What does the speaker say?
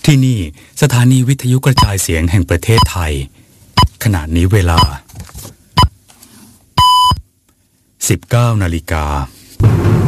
ที่นี่สถานีวิทยุกระจายเสียงแห่งประเทศไทยขณะนี้เวลา 19 นาฬิกา